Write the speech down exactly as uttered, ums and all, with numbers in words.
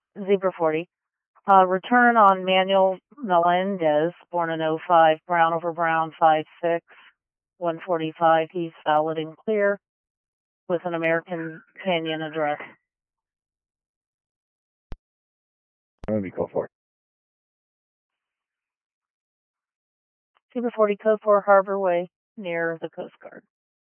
Zebra forty. Uh, return on Manuel Melendez, born in oh five, Brown over Brown, five six, one forty-five. He's valid and clear with an American Canyon address. I'm going to be code four. Zebra forty, code four, Harbor Way, near the Coast Guard.